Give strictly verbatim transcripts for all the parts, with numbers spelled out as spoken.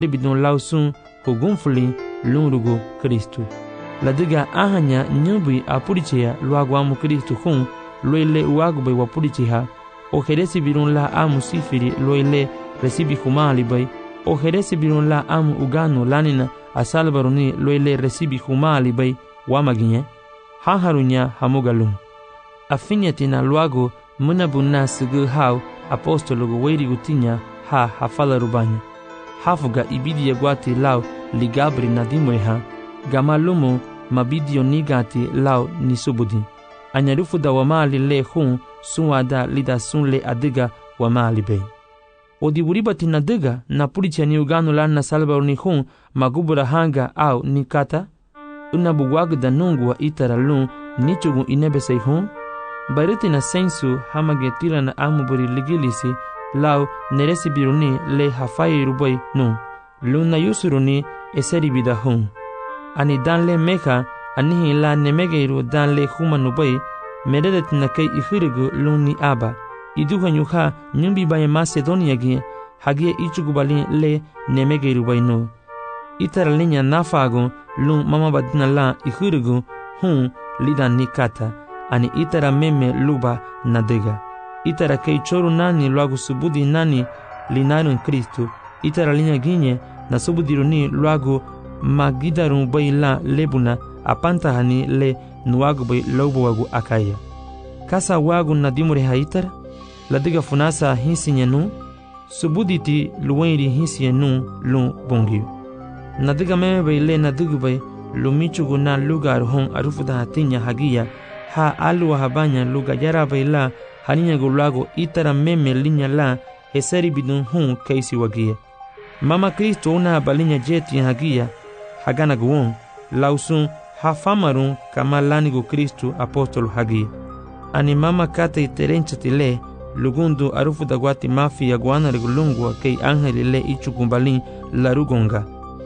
bidon lausun hugunfuli lunrugo Kristu. Ladiga ahanya nyubi apurichia luagu amu Kristu hun loile uagube wapurichiha o heresi birun la amu sifiri loile resibi humali bay o heresi birun la amu uganu lanina asalbaruni loile resibi humali bay wamaginye haharunya hamugalum afinyatina luagu munabunna sigu hau apostologu weirigu tinya ha hafala rubanya hafuga ibidi yagwati lau ligabri nadimweha gamalumu mabidio nigati lau nisubudi anyarufu da wamali le hun sunwada lida sunle adiga wamali bay odi buribati nadiga na puricha ni uganu lan na salba ni hun magubura hanga au nikata unabuwagu da nungu wa itara lun nichugu inebesei hun bariti na sensu hamagetila na amuburi ligilisi lau neresi biruni le hafai rubai nu luna yusuruni eseri bida hun ani danle meka anihi la nemegeiru danle humanubai meredet na kei ihirigu luni aba iduhanyuha nyumbi baye Macedonia gi hagie ichugubali le nemegeiru bai nu itara linya nafagu lun mama badina la ihirigu hun lida nikata ani itara meme luba nadega itara kei choru nani luagu subudi nani linarun Kristu itara linya ginye na subudiruni luagu magidarun bai la lebuna apanta hani le nuagu bai lobu wagu akaya kasa wagu nadimure haitar ladiga funasa hinsinya nu subuditi luwairi hinsinya nu lu bongiu nadiga meme bai le nadigu bai lumichugu na lugar hon arufuda hatinya hagia ha alu habanya luga yara bai la haninya gulago itara meme linya la eseri bidun hun kaisi wagia mama Kristo una balinya jeti hagia hagana guon lausun hafamarun kama lanigo Kristu apostolo hagia ani mama kata iterenchati lugundu arufu dagwati mafi ya guana regulungwa kei angeli le ichukumbalin larugonga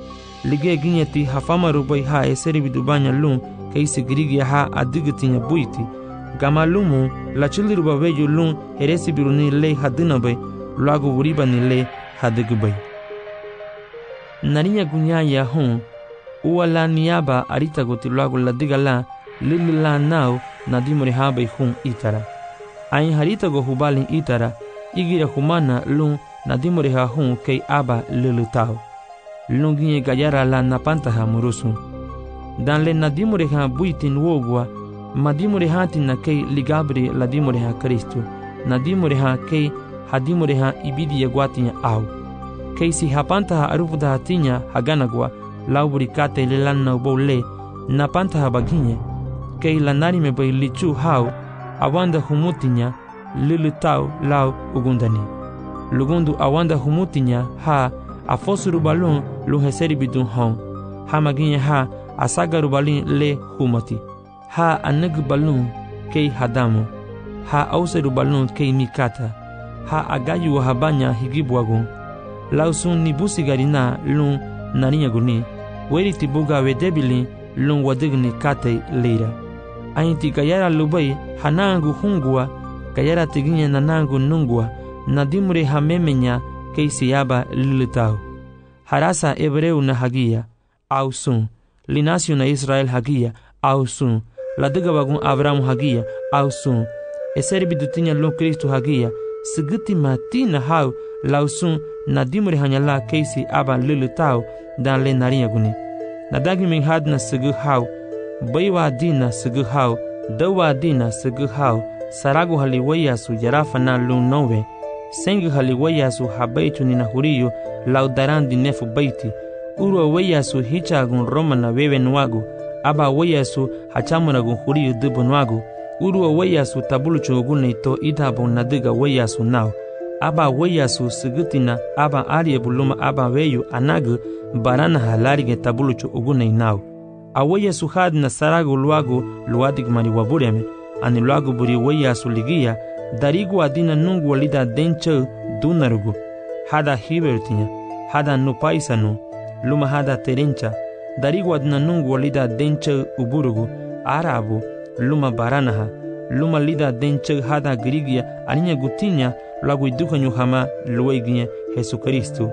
lige ginyati hafamaru bai ha eseri bidubanya lun kei sigirigia ha adigitinya buiti gama lumu la chiliru babeju lun heresi biruni le hadina bai luagu uriba ni le hadigu bai narinya gunyaya hun uwala niaba arita goti luagu ladiga la lilila nao nadimuri ha bai hun itara ain harita go hubalin itara igira humana lun nadimuri ha hun kei aba lilutao lun ginye gayara la napanta ha murusu dan le nadimuri ha buitin wogwa madimuri hati na kei ligabri ladimuri ha Kristu nadimuri ha kei hadimuri ha ibidi yagwatinya au kei si hapanta ha arufuda hatinya haganagwa lauburi kate lelanna ubole napanta ha baginye kei lanarime bai lichu hau awanda humutinya lilutau lau ugundani lugundu awanda humutinya ha afosuru balun luheseri bidun hon ha maginye ha asagaru balin le humati ha aneg balun kei hadamu ha auseru balun kei mikata ha agayu habanya higibwagun lausun nibusi garina lun narinya guni weri tibuga wedebili lun wadigni kate leira ainti gayara lubai hanangu hungua gayara tiginya nanangu nungua nadimure hamemenya kei siyaba lilitau harasa ebreu na hagia ausun linasio na Israel hagia ausun ladiga bagun Abraham hagia ausun eseri bidutinya lun Kristu hagia sigiti matina hau lausun nadimure hanyala keisi aba lilitau dan le narinya guni nadagi min hadna sigu hau baiwa dina sigu hau dawa dina sigu hau saragu haliwaya su jarafa na lun nowe sengu haliwaya su habaitu nina huriyo laudarandi nefu baiti urwa waya su hichagun roma na wewe nwagu aba waya su hachamuna gun huriyo dubu nwagu urwa waya su tabulu chugune ito idabo nadiga waya su nao aba waya su sigitina aba aliye buluma aba weyu anagu barana halarige tabulu chugune nao awaya su hadna saragu luagu luadig mari wabureme ani luagu buri waya su ligia darigu adina nungu walida denche dunarugu hada hibertinya hada nupaisanu luma hada terencha darigu adina nungu walida denche uburugu arabu luma baranaha luma lida denche hada grigia aninya gutinya luagu idukanyu hama lueginya Jesu Kristu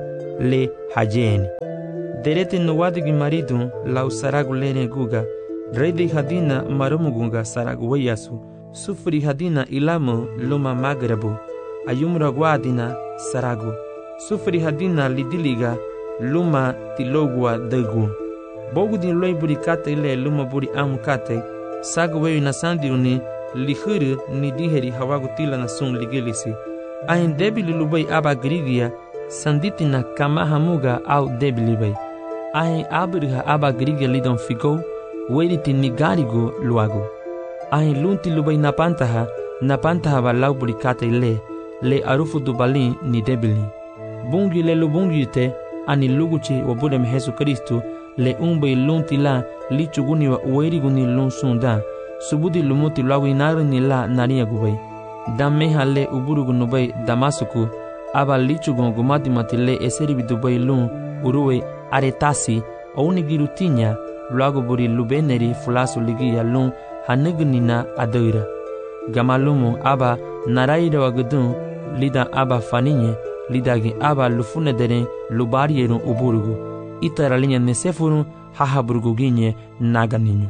le hajeni. Derete no wadigi marido lau saragu lene guga, redi hadina marumugunga saragu wayasu, sufri hadina ilamu luma magrabu, ayumra guadina saragu, sufri hadina lidiliga luma tilogua dagu. Bogu din loi buri kate le luma buri amu kate, sagu weyu na sandiruni lihuru ni diheri hawagu tila na sun ligilisi. Ahin debili lubai aba grigia, sanditina kamahamuga au debili bai. Ahin abiriha aba grigia lidon figo, weriti nigarigo luago. Ahin lunti lubai napantaha, napantaha ba lau buri kate le, le arufu dubalin ni debili. Bungi le lubungi te, ani luguchi wabudem Jesu Kristu, le umbe lunti la lichuguni wa ueriguni lun sunda, subudi lumuti luago inarini la naria gubai. Dameha le uburugu nubai Damasuku, aba lichugon gumati matile eseribi dubai lun uruwe aretasi, ounigirutinya, luago buri lubeneri fulasu ligia lun hanugunina adoira. Gamalumu aba naraira wagudun, lida aba faninye, lidagi aba lufunederen lubarierun uburugu, itaralinya nesefurun hahaburuguginye naganinyo.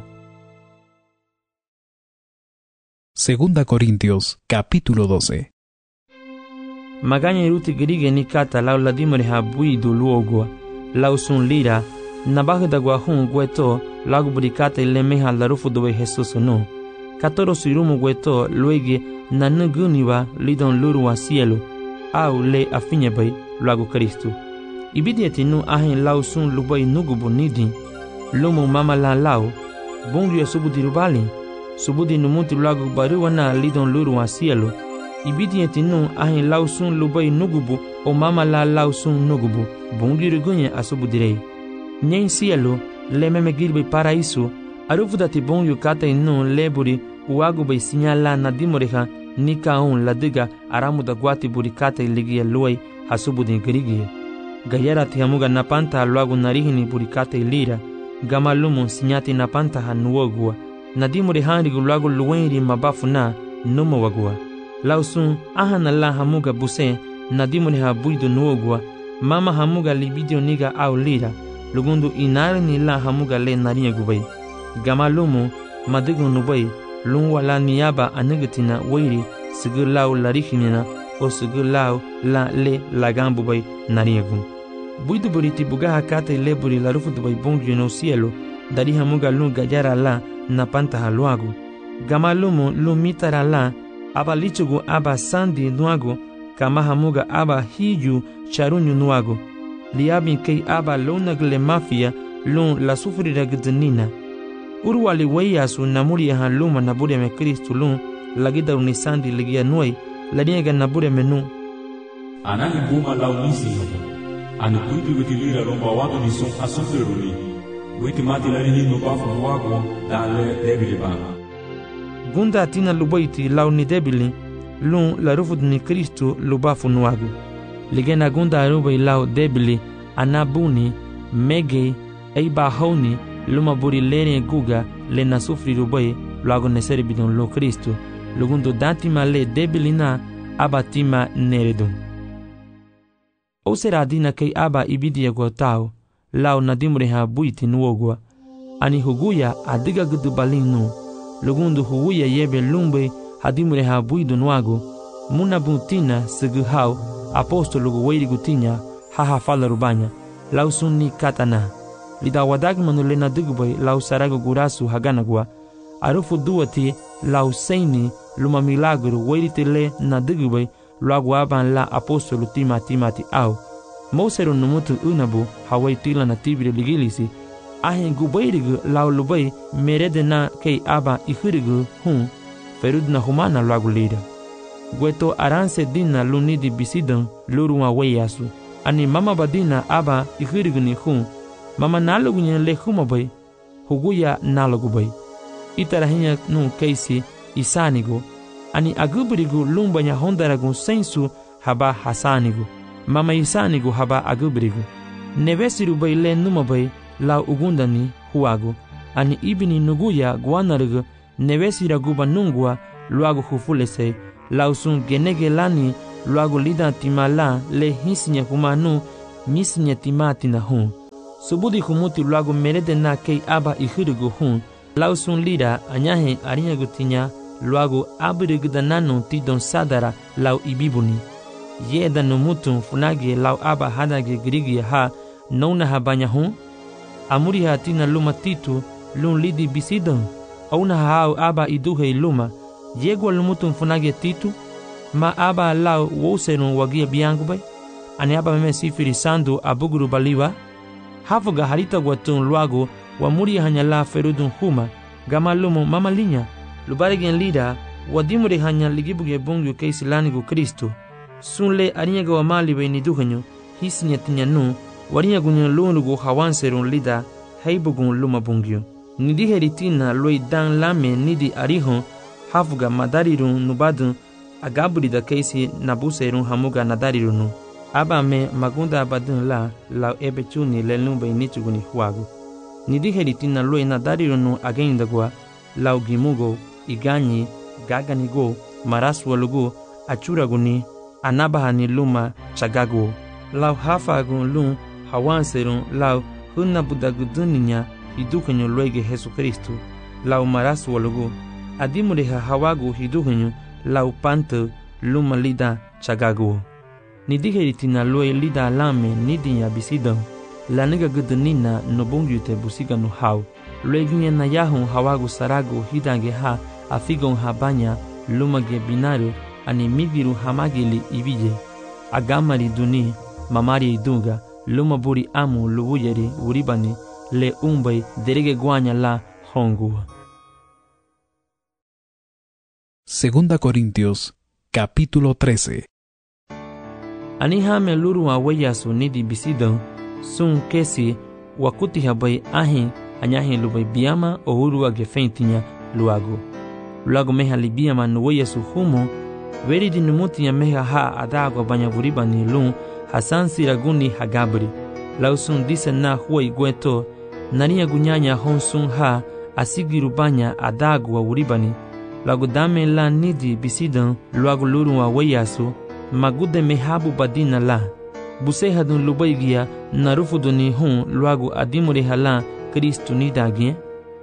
Segunda Corintios, capítulo doce. Maganya iruti grige ni kata lau ladimore ha buidu luogua, lau sun lira, nabagda guahun gueto, lagu burikata ile meha larufu dobe Jesus no. Katoro suirumu gueto, luege nanuguniwa lidon lurua cielo, au le afinye bay, lagu Kristu. Ibidieti nu ahin lau sun lubai nugubu nidin, lumu mama la lau, bungu ya subudirubali, subudi numuti lagu baruana lidon lurua cielo. Ibidieti nu ahin lau sun lubai nugubu, o mama la lau sun nugubu, bungu rugunye asubudirei. Nyen cielo, le meme girbe paraíso, arufudati bungu kata inu leburi, uagu bay sinyala na dimoreha, nika un la diga aramuda guati burikata iligia luai hasubudin grigie. Gayara tihamuga napanta luagu narihini burikata ilira, gamalumu sinyati napanta hanuogua, nadimure hanrigu luagu luenri mabafu na numo wagua. Lausun ahana la hamuga buse, nadimure ha buidu nuogua, mama hamuga libidio niga au lira, lugundu inarini la hamuga le naria gubai. Gamalumu madigu nubai, lungwa la niyaba anigatina wairi sigur lau larihimina o sigur lau la le lagambu bay nariagun. Buidu buriti bugaha kata le buri la rufu dubai bongi no cielo, dari hamuga lu gajara la na panta haluagu. Gamalumu lu mitara la, aba lichugu aba sandi nuagu, kama hamuga aba hiju charunyu nuagu. Liabin kei aba lonagle mafia lun la sufrira gdnina. Uruwali weyasu namuri ya haluma nabure me Kristu lun, lagida unisandi ligia nuai, laniega nabure menu. Anani buma lau nisi hata. Ani kuitu vitilira romba watu nisong asufiruli. Witi mati larini nubafu wago dale debili bana. Gunda atina lubaiti lau ni debili, lun la rufud ni Kristu lubafu nuagu. Ligena gunda arubai lau debili, anabuni, mege, eiba hauni, luma buri lene guga le na sufri rubai luago neseri bidon lo Kristu, lugundu datima le debilina abatima neredum. O sera dina kei aba ibidia gotao, lao nadimure ha buiti nuogua, ani huguya adiga gudu balinu, lugundu huguya yebe lumbe hadimure ha buidu nuago, muna buntina sigu hao, apostolo weiri gutinya, haha fala rubanya, lau sunni katana. Lida wadag manule na dugubay lau sarago gurasu haganagwa, arufu duati lau seini luma milagro weiritele na dugubay luagu aban la apostolo tima timati au. Mosero numutu unabu hawai tila na tibiri ligilisi, ahen gubayrigu lau lubay merede na kei aba ihirigu hun, ferud na humana luagu lida. Gueto aranse dina lunidi bisidan luruma weyasu, ani mama badina aba ihirigu ni hun, mama nalugunya le humabay, huguya nalugubay. Itarahinya nu keisi isanigo, ani agubirigu lumbanya hondaragu sensu haba hasanigu, mama isanigu haba agubirigu. Nevesiru bay le numabay la ugundani huagu, ani ibini nuguya guanarigu nevesira guba nungua luagu hufulese, lausun genege lani luagu lida timala le hisinya humanu misinya timati na hun. Subudi humuti luagu merede na kei aba ihirugu hun. Lau sun lida anyahe arinya gutinya luagu abirigu nanu tidon sadara lau ibibuni. Ye da numutun funage lau aba hadage grigi ha nona ha banya hun. Amuri ha tina luma titu lun lidi bisidon. Auna hao aba iduhe luma. Yegwa lumutun funage titu. Ma aba lau woserun wagia biangu bay. Ane aba meme sifiri sandu abuguru baliwa. Hafuga harita guatun luagu wa muri hanya la ferudun huma. Gama lumu mama linya. Lubarigen lida wadimure hanya ligibuge bungyu keisi lanigu Kristu. Sunle ariyaga wa mali bay niduhanyu. Hisinya tinya nu. Wariyagunyo lunugu hawanserun lida. Heibugun luma bungyu. Nidi heritina loi dan lame nidi arihon. Hafuga madarirun nubadun. Agaburi da keisi nabuserun hamuga nadarirunu. Aba me magunda abadun la lau ebechuni lelumba inichuguni huagu. Nidi heritina loi nadarirunu agendagwa lau gimugo, iganyi, gaganigo, maraswalugu, achuraguni, anabahani luma chagagu. Lau hafagun lum hawanserun lau hunabudaguduninya hidukanyo loige Jesu Kristu. Lau maraswalugu, adimureha hawagu hidukanyo lau pantu luma lida chagagu. Nidiheritina loe lida alame nidinya bisidon. Laniga gudunina nobungyute busiga no hau. Loeginya na yahun hawagu saragu hidange ha afigon habanya lumage binaru ani migiru hamagili ibije. Agamari duni mamari idunga luma buri amu lubuyeri uribani le umbay derege guanya la hongu. Segunda Corintios, capítulo trece. Anihame luru wa weyasu nidi bisidon sun kesi wakuti habay ahin anyahin lubay biyama o urua gefentinya luagu. Luagu meha libiyama nuweyasu humo veridi numutinya meha ha adago banya buribani lun hasan siraguni hagabri. Lau sun dise na huwa igweto nariya gunyanya hon sun ha asigiru banya adago wa uribani. Luagu dame la nidi bisidon luagu luru wa weyasu magude mehabu badina la. Busehadun lubaigia narufuduni hun luagu adimure hala Kristu nidagien.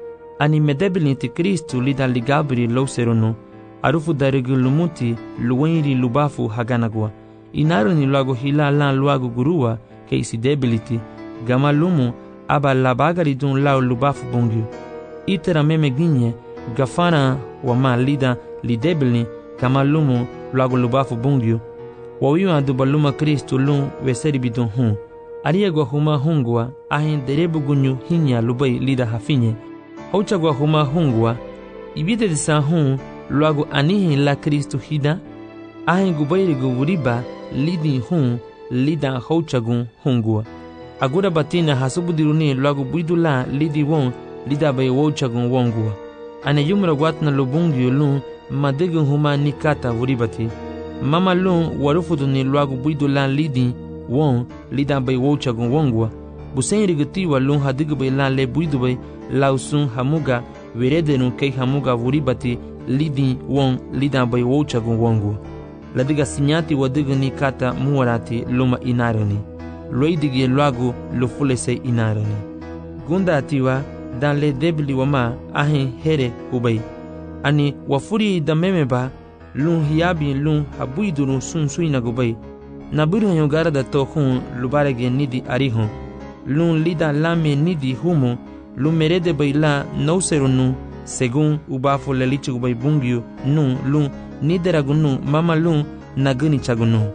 Ani medebilinti Kristu lida ligabri lauserunu. Arufu darigu lumuti luwenri lubafu haganagua. Inaruni luagu hila lan luagu gurua keisi debiliti. Gama lumu aba labagari dun lau lubafu bungyu. Itera meme ginye gafana wama lida lidebilni gama lumu luagu lubafu bungyu. Wawiwa dubaluma Kristu lun weseri bidun hun. Ariagwa huma hungwa ahin derebu gunyu hinya lubai lida hafinye. Hauchagwa huma hungwa ibide disa hun luagu anihin la Kristu hida. Ahin gubairigu wuriba lidi hun lida hauchagun hungwa. Agura batina hasubudiruni luagu buidula lidi won lida bay wauchagun wongwa. Ane yumra watna lubungyu lun madegun huma nikata wuribati. Mama lun warufuduni luagu buidula lidi won lida bay wauchagun wongwa. Busenri gutiwa lun hadigu bay la le buidu bay lausun hamuga veredenu kei hamuga wuribati lidi won lida bay wauchagun wongwa. Ladiga sinyati wadigu ni kata muwarati luma inarani. Loidigi luagu lufulese inarani. Gunda atiwa dan le debli wama ahin here ubay. Ani wafuri da memeba lun hiyabi lun habuidurun sun suina gubay. Nabiru hanyogara da tohun lubarege nidi arihun. Lun lida lame nidi humo lun merede bay la nauserunu segun ubafu lelichi gubay bungyu nun lun nideragunun mama lun naguni chagunun.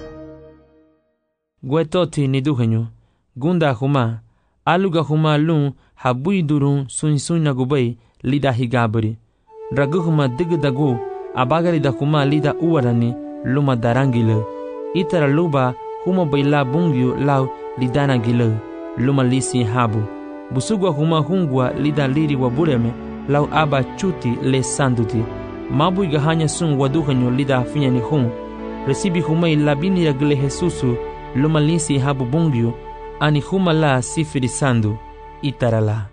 Guetoti niduhenyo gunda huma aluga huma lun habuidurun sun suina gubay lida higabri. Raguhuma digdagu abagari da huma lida uwarani luma darangile. Itara luba huma bayla bungyu lau lidana gile luma lisi habu. Busugwa huma hungwa lida liri wa bureme lau aba chuti le sanduti. Mabu igahanya sun waduhanyo lida afinya ni hun. Resibi huma ilabini ya gile Jesusu luma lisi habu bungyu ani huma la sifiri sandu itara la.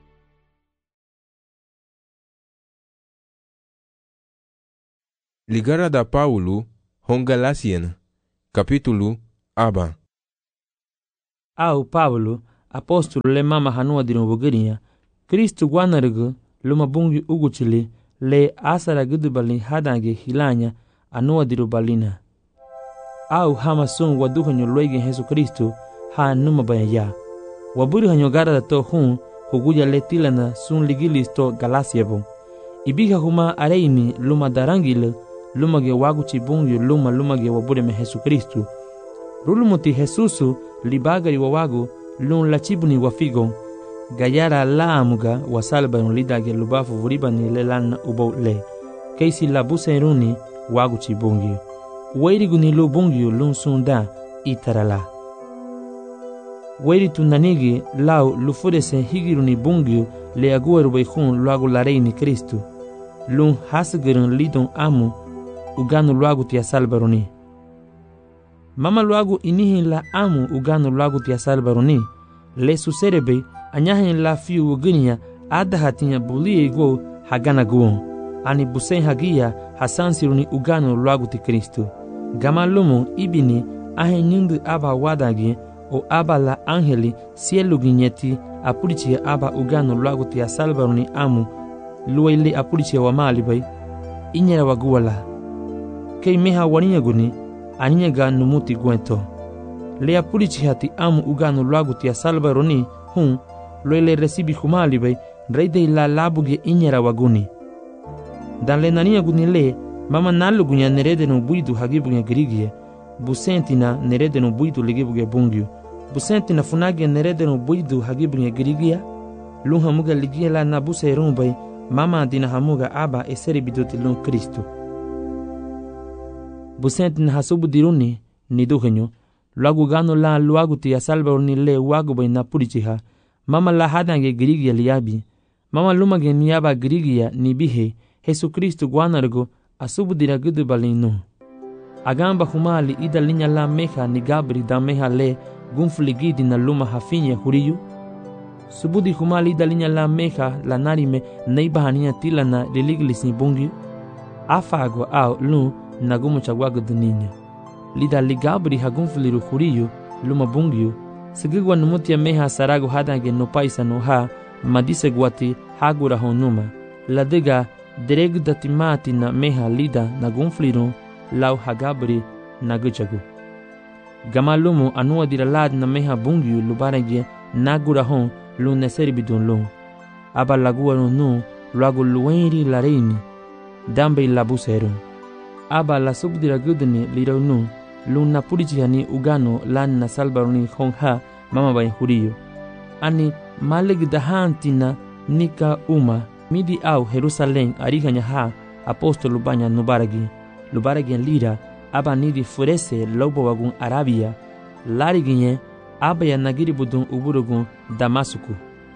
Ligara da Paulo, Hongalasian, capítulo Aba. au Pablo apostolo le mama hanua dinu bugiriya Kristu gwanargu luma bungi uguchili le asara gudubali hadange hilanya anua diru balina au hama sun waduhanyo loigi Yesu Kristu ha numa bayaya waburi hanyo garada to hun huguja le tilana sun ligilis to Galasiabo ibiga huma areini luma darangile luma ge waguchi bungi luma luma ge waburi me Yesu Kristu rulumuti Jesusu libagari wawagu lun lachibuni wafigo gayara laamuga wasalba lidage lubafu vuribani lelan ubo le keisi labuse runi waguchi bungi wairi guni lu bungi lun sunda itarala wairi tunanigi lau lufudese higiruni bungi le agueru beihun luagu lareini Kristu lun hasgirun lidon amu uganu luagu tia salbaruni mama luagu inihin la amu uganu luagu tia salbaruni le suserebe anyahin la fiu uginia adahatinya bulie go hagana guon ani busen hagia hasansiruni uganu luagu ti Kristu gama lumu ibini ahen nyundu aba wadagi o aba la angeli sielu ginyeti apurichia aba uganu luagu tia salbaruni amu luwaili apurichia wa malibai inyera waguwala kei meha waniya guni aninya ga numuti gwento le apurichia ti amu uganu luagu tia salbaruni hun loile resibi kumali bay reide la labuge inyera waguni dan le nania guni le mama nalu gunya nerede no buidu hagibuge grigie busentina nerede no buidu ligibuge bungyu busentina funage nerede no buidu hagibuge grigia lun hamuga ligia la na buse rumbay mama dina hamuga aba eseri bidoti lun Kristu busentina hasubu diruni ni duhenyo lagu gano la luagu ti asalba ni le wagu bay na purichiha mama la hadange grigia liabi mama lumage niaba grigia ni bihe Yesu Kristu gwanargo asubu dira gudu balinu agamba humali ida linya la meha ni gabri da meha le gunfligidi na luma hafinya huriyu subudi humali ida linya la meha la narime neiba hania tila na religlis ni bungi afago au lu nagumu chagwago duninya lida ligabri hagunfliru huriyu luma bungiyu sigigwa numutia meha sarago hadange no paisa no ha madise gwati hagura honuma ladega dereg datimati na meha lida na gunfliru lau hagabri na guchagu gamalumu anua diralad na meha bungiyu lubarege nagura hon lu neseri bidun lu aba lagua no nu luagu luenri lareini dambe labuseru aba la subdira gudni lirau nu luna purichihani ugano lan na salbaruni hongha mama bay huriyo ani maleg dahantina nika uma midi au Jerusalem ariganya ha apostolo banya nubaragi lubaragi lira aba nidi furese lobo wagun Arabia lariginye aba ya nagiri budun uburugun Damasuku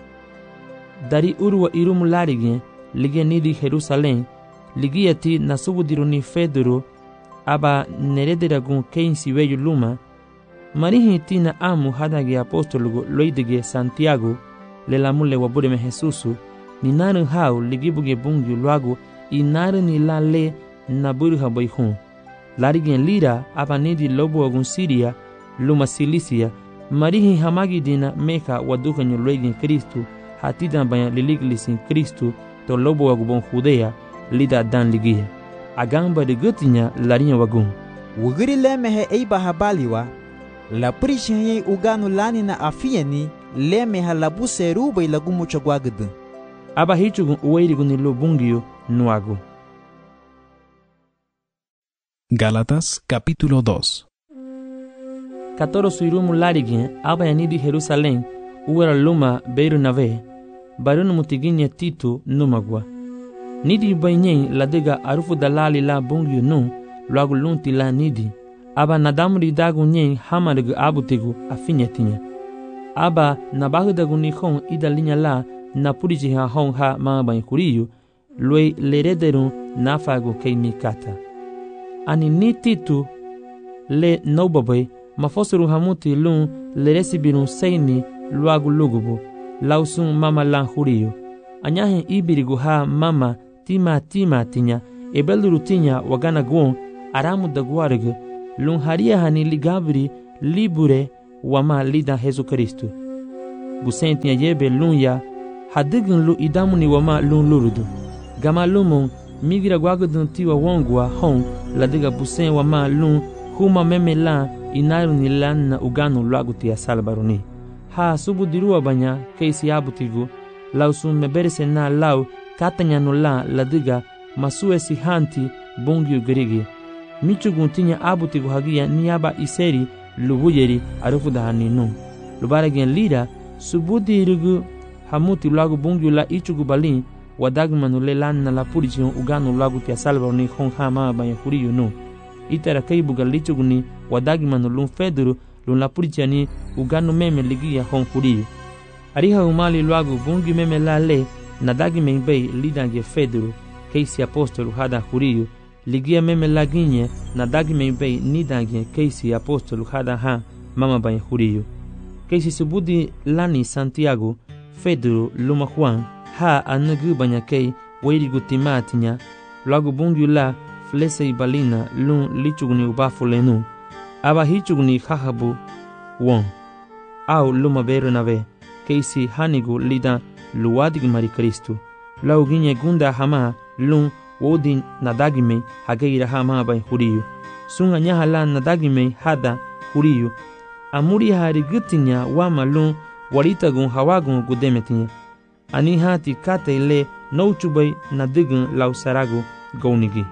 dari urwa irum lariginye lige nidi Jerusalem ligiyati nasubudiruni Fedoro aba nerederagun keinsi weyu luma marihi tina amu hadage apostolugo loidege Santiago le lamule wabureme Jesusu ni naru hau ligibuge bungi luago inaru ni la le naburha bayhun larigen lira aba nidi lobo agun Siria luma Silisia marihi hamagi dina meka wadukanyo loigen Kristu hatidan baya liliglisin Kristu to lobo agubon Judea lida dan ligia agamba de gutinya larinya wagun wugiri lemehe eiba habaliwa la prishinye uganu lani na afieni lemeha labuse rubai lagumu chagwagdu aba hichugun uweiriguni lo bungiyo nuago. Gálatas capítulo dos. Katoro suirumu larigin aba yanidi Jerusalem uwera luma Bernabé barunu mutiginye Tito numagwa nidi bainyen ladega arufu dalali la bungiyo nu luagu lunti la nidi aba nadamri dagu nyen hamargu abutegu afinyetinya aba nabahu dagu nikon ida linya la na puriji ha hong ha ma ban kuriyu loi lerederu nafago keimikata ani ni Titu le nobobe mafosuru hamuti lun leresibinu seini luagu lugubu lausun mama lan huriyu anyahin ibirigu ha mama tima tima tinya ebeluru tinya wagana guon aramu daguargu lun haria hani ligabri libure wama lida Yesu Kristo. Busen tinha yebe lun ya hadigin lu idamu ni wama lun lurudu. Gama lumon migira gwagudun tiwa wongwa hon ladiga busen wama lun huma meme la inaru ni lan na uganu laguti ya salbaruni. Ha subu dirua banya keisi abutigu lau sun meberese na lau katanya no la ladiga masue si hanti bongi gerigi. Michugun tinya abutigu hagia niaba iseri lubuyeri arufu da haninu. Lubaragen lida subudi irugu hamuti lagu bongi la ichugu balin wadagmanu le lan na la purichi uganu laguti ya salbaruni hon hama banya huriyu no. Itara kaibuga lichuguni wadagmanu lun feduru lun la purichani uganu meme ligia hon huriyu. Ariha umali luagu bungi meme la le nadagi membei lidange feduru keisi apostolu hada huriyu ligia meme la ginye nadagi membei nidange keisi apostolu hada ha mama bany huriyu. Keisi subudi lani Santiago feduru luma Juan ha anugu banya kei weirigu timatinya luagu bungi la flese ibalina lun lichuguni ubafu lenu aba hichuguni hahabu won au luma beru nave keisi hanigu lida luwadig mari Kristu lau ginye gunda hama lun wodin nadagime hageira hama bay huriyu sunga nyaha la nadagime hada huriyu amuri hari gutinya wama lun waritagun hawagun gudemetinya ani hati kate le nouchubay nadigun lau saragu gaunigi.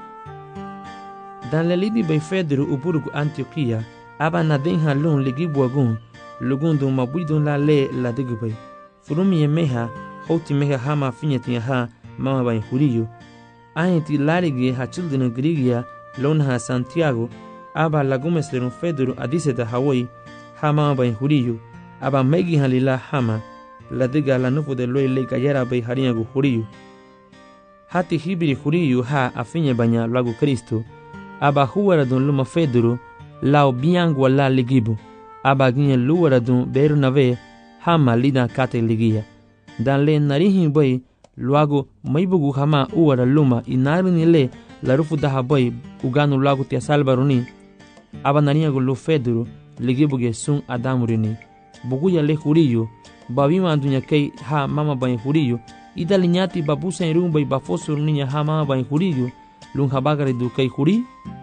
Dan lelidi bay Fedru uburugu Antioquia aba nadenha lun ligibuagun lugundu mabudun la le la digubay furumi yemeha hoti meha hama finyetinya ha mama bay huriyu ayeti larigi ha children grigia lon ha Santiago aba lagumes lerun Fedru adiseta Hawaii ha mama bay huriyu aba megi halila hama la diga la nufu de loy le gayara bay hariyagu huriyu hati hibiri huriyu ha afinye banya lagu Kristo aba huwara dun luma Fedru lao biangu la ligibu aba ginye luwara dun beru nave hama lida kate ligia dan le narihin boy luago maibugu hama uwara luma inaru ni le la rufu daha boy uganu luago tia salbaruni aba naniagu lu Fedru ligibuge sun adamurini buguya le huriyu babima dunya kei ha mama bay huriyu ida linyati babusa irumba bafosur ninya ha mama bay huriyu lun habagare du kei huri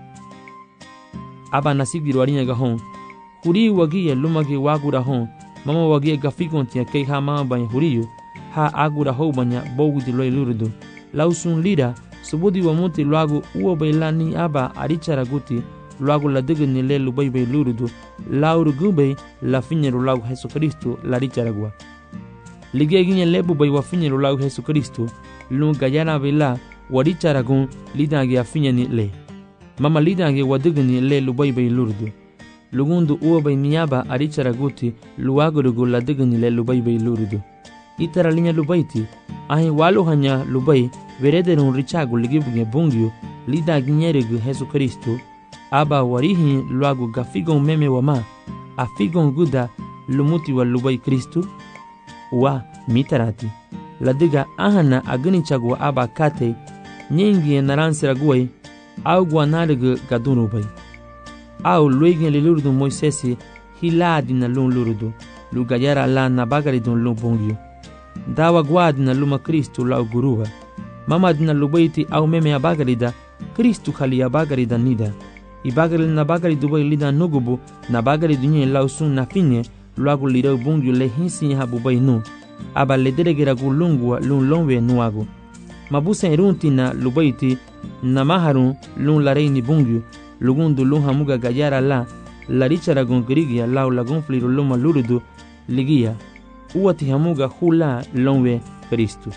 aba nasigiru arinya gahon huri wagiye lumagi wagura hon mama wagiye gafikon tia kei ha mama bay huriyu ha agura ho banya bogu di loy lurudu lausun lida subudi wa muti luagu uo bailani aba arichara guti luagu la digni le lubay bay lurudu lauru gubay la finyeru lagu Yesu Kristo la richaragua ligie ginye lebu bay wa finyeru lagu Yesu Kristo lu gayana bela waricharagun lidange afinyani le mama lidange wadigni le lubay bay lurudu lugundu uo bay miyaba aricharaguti luagurugu la digni le lubay bay lurudu itara linya lubayti ahi walu hanya lubay verederun richagu ligibuge bungyu lidange nyeregu Yesu Kristo aba warihi luagu gafigon meme wama afigon guda lumuti wa lubay Kristu wa mitarati ladiga ahana agani chagwa aba kate nyingi naransiraguay au guanarigu gadunubay au luigin lilurdu Moisesi hiladi na lun lurudu lugayara la nabagari dun lun bungyu dawa guadi na luma Kristu lau guruwa mama dina lubayti au meme abagarida Kristu khali abagarida nida ibagari na bagari dubay lida nugubu na bagari dunye lausun na finye luagu lirau bungyu le hinsi habu bay nu aba le deregera gulungwa lun longwe nuagu mabusa irunti na lubayti na maharun lun lareini bungyu lugundu lun hamuga gayara la la richaragun grigia lau lagun fliru luma lurudu ligia uwati hamuga hula longwe Kristu.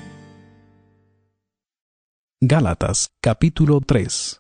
Gálatas capítulo tres.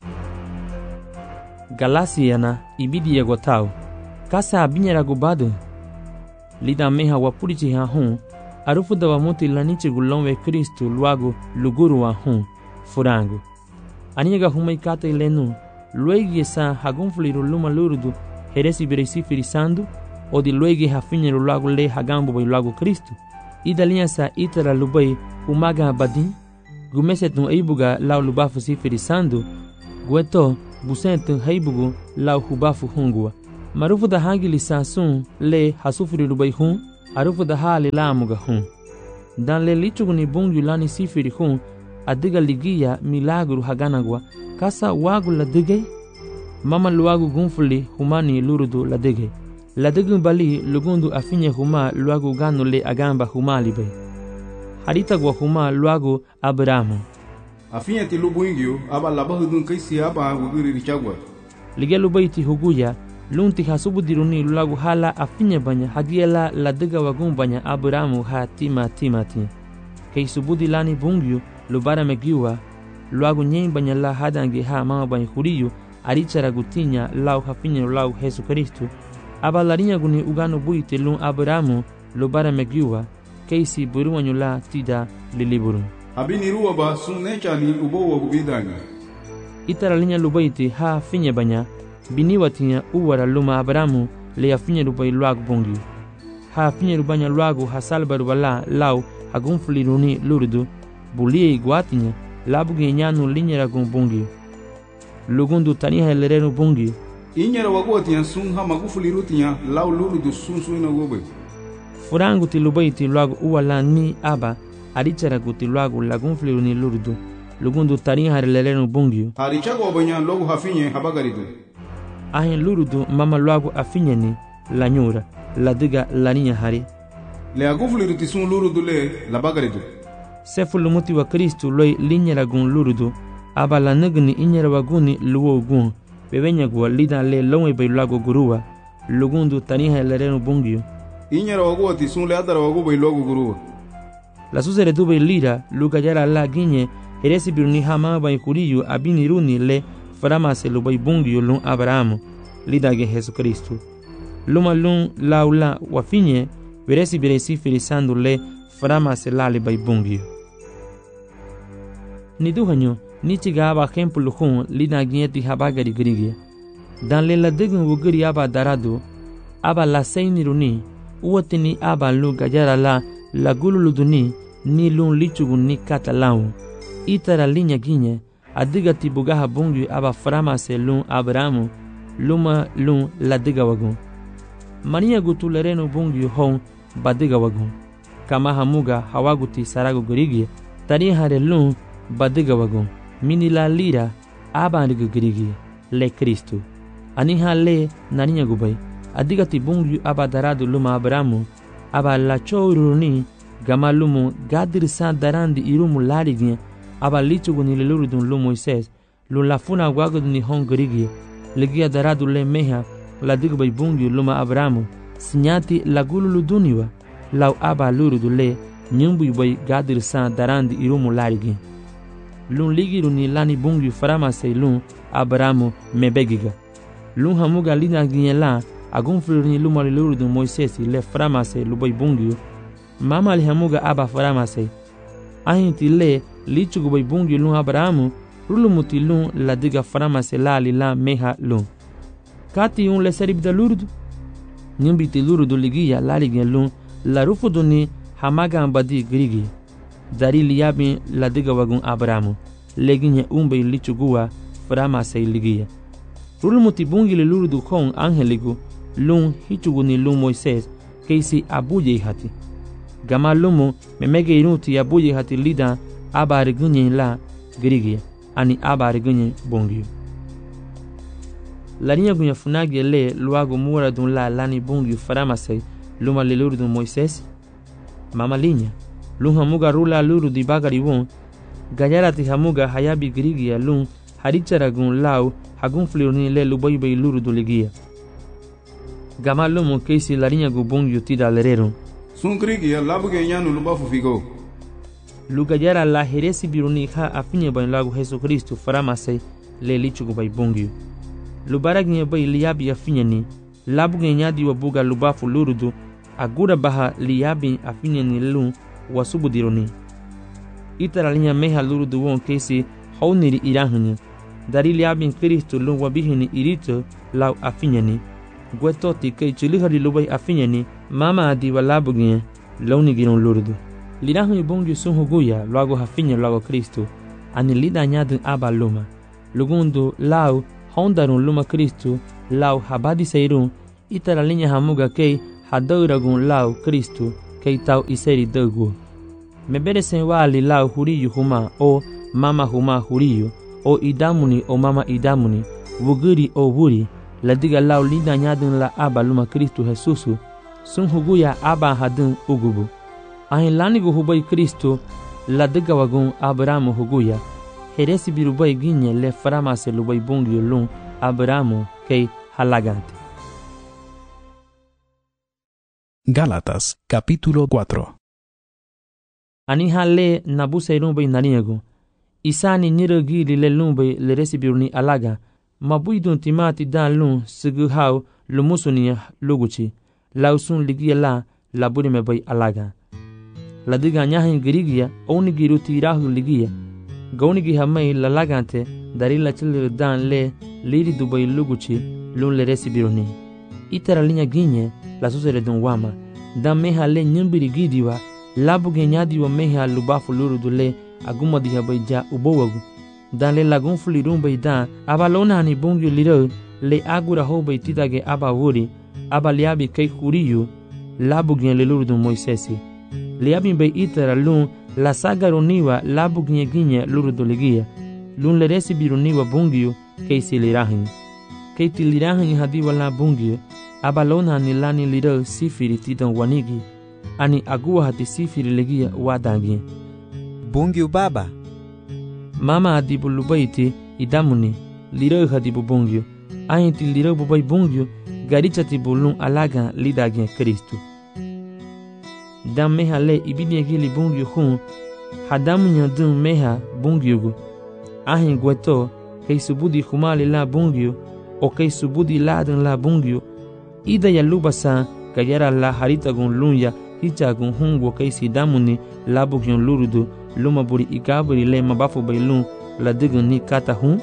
Galasiana ibidi yagotau kasa abinyara gubadu lida meha wapurichi ha hun arufu da wamuti lanichi gulonwe Kristu luagu luguru wa hun furangu aniga humai kata ilenu luegi sa hagunfliru luma lurudu heresi biresi firisandu o di luegi hafinyeru luagu le hagambu bay luagu Kristu idalia sa itara lubai humaga badin gumesetun eibuga lau lubafu si firisandu gueto busentu heibugu lau hubafu hungua marufu da hagi lisasun le hasufiri lubai hun arufu da hali lamuga hun dan le lichuguni bungyu lani sifiri hun adiga ligia milagru haganagwa kasa wagu ladigay mama luagu gunfuli humani lurudu ladigay ladigu bali lugundu afinye huma luagu ganu le agamba huma libay harita gwa huma luagu Abrahamu afinye ti lubuingyo aba labahudun kaisi aba wugiri richagwa lige lubaiti huguya lunti hasubudiruni luagu hala afinye banya hadiela ladiga wagun banya Abrahamu ha tima timati kei subudi lani bungyu lubara megiwa luagu nyen banya la hadange ha mama banya huriyu arichara gutinya lau hafinye lau Yesu Kristu aba larinya guni ugano buite lun Abrahamu lubara megiwa keisi buruwanyu la tida liliburu abini ruwa ba sunne chani ubowa gubidanga itara linya lubaiti ha finye banya biniwatinya uwara luma Abrahamu le afinye lubai luagu bungi ha finye lubanya luagu hasalba rubala lau hagunfuli runi lurdu bulie iguatinya labuge nyanu linyera gun bungi lugundu taniha lerenu bungi inyera wagotinya sun ha magufuli rutinya lau lurdu sun suina gobe furangu ti lubaiti luagu uwala ni aba arichara guti luagu lagunfuli runi lurdu lugundu taniha lerenu bungi harichago banya logu hafinye habagaridu ahin lurdu mama luagu afinye ni lanyura ladiga laninya hari le agufuli ruti sun lurdu le labagaridu sefu lumuti wa Kristu loi linyera gun lurudu aba la nagni inyera waguni luwo gun bebenya gwa lida le lonwe bay lago guruwa lugundu taniha lerenu bungyo inyera wagoti sun le adara wagu bay logo guruwa la susere dube lira luka yara la ginye heresi biruni hama bay kuriyu abini runi le farama se lo bay bungyo lun Abrahamu lida ge Yesu Kristu luma lun laula wafinye veresi beresi firisando le farama se lale bay bungyo ni duhanyo ni tiga aba kempu lukhun lina gieti habagari grigia dan le la degun wugiri aba darado aba la seini runi uotini aba lu gajara la la gululuduni ni lun lichugun ni katalau itara linya ginye adiga tibugaha bungi aba farama se lun Abrahamu luma lun la diga wagun mania gutulereno bungi hon badiga wagun kama hamuga hawaguti sarago grigia tani hare lun badiga wagun mini la lira aba ndiga grigia le Kristu aniha le naninya gubai adiga tibungu aba daradu luma Abrahamu aba la choruni gama lumu gadir san darandi irumu larignya aba lichuguni le lurudun lu Moises lu lafuna waguduni hongrigia legia daradu le meha la digbai bungu luma Abrahamu sinyati la gululu duniwa lau aba lurudu le nyumbu bai gadir san darandi irumu larignya lun ligiru ni lani bungu farama se lun Abrahamu mebegiga lun hamuga lina ginyela agun flurni luma lurudu Moises le farama se lubai bungu mama li hamuga aba farama se ahinti le lichugu bai bungu lun Abrahamu rulumuti lun la diga farama se la li la meha lun kati un le seribda lurudu nyumbiti lurudu ligia la ligia lun la rufuduni hamaga ambadi grigi dari liyabi la diga wagun Abrahamu leginye umbe lichugua farama se ligia rulumuti bungi le lurudu kon angeligu lun hichuguni lun Moises keisi abuye hati gama lumu memege inuti abuye hati lida abari gunye la grigia ani abari gunye bungi la niya gunya funagi le luago mura dun la lani bungi farama se luma le lurudu Moises mama linya lun hamuga rula luru di bagari won ganyara ti hamuga hayabi grigia lun haricharagun lau hagun flirni le lubai bai luru do ligia gama lumu keisi larinya gu bungu tida lerero sun grigia labuge nyanu lubafu figo lugajara la heresi biruni ha afinye bai lagu Yesu Kristu faramase le lichugu bai bungu lubaragi bai liabi afinye ni labuge nyadi wabuga lubafu lurudu agura baha liabi afinye ni lun wasubu dironi itara linya meha lurudu won keisi hauniri irahunya dari liabin Kristu lun wabihini irito lau afinyani gwetoti kei chilihari lubai afinyani mama adi walabugie launi giron lurudu lirahunya bungu sunhuguya luago hafinya luago Kristu ani lida nyadu aba luma lugundu lau hondarun luma Kristu lau habadi seirun itara linha hamuga kei hadauragun lau Kristu kei tau iseri dagu. Meberesen wali lau huriyu huma o mama huma huriyu o idamuni o mama idamuni wuguri o wuri ladiga lau linda nyadun la aba luma Kristu Jesusu sun huguya aba hadun ugubu. Ahin lanigu hubai Kristu ladiga wagun Abrahamu huguya heresi birubai ginye le faramase lubai bungyo lun Abrahamu kei halagante. Gálatas capítulo cuatro. Ani hale nabuse rumbai naniagu isani niragi le lumbai le resibiruni alaga mabuidun timati dan lun sigu hau lumusuni luguchi lausun ligia la laburi me bai alaga ladiga nyahin girigia oni giru tirahu ligia gauni gi hamai lalagante darila chilir dan le liri dubai luguchi lun le resibiruni itara linya ginye la susere dun wama dan meha le nyumbiri gidiwa labu genyadi wa meha lubafu luru dule aguma diha baija ubowagu dan le lagun fulirun baida abalona ni bungyo liro le agura ho baitidage aba wuri aba liabi kai kuriyu labu gen le luru dun Moisesi liabi bai itara lun la sagaroniwa labu gen ginye luru dolegia lun le resibiruniwa bungyo kai silirahin kai tilirahin hadiwa la bungyo abalona ni lani liro sifiri tidan wanigi ani agua hati sifiri legia wadangi Bungyo baba mama adibu lubaiti idamuni liro hadibu bungyo ahinti liro bubai bungyo garicha tibulun alaga lidagi Kristu dam meha le ibidie gili bungyo hun hadamu nyadun meha bungyo gu ahin gweto kei subudi humali la bungyo o kei subudi ladun la bungyo ida ya lubasa kayara la haritagun lunya hichagun hungo kei sidamuni labugyon lurudu luma buri ikaburi le mabafu bailun la digun ni kata hun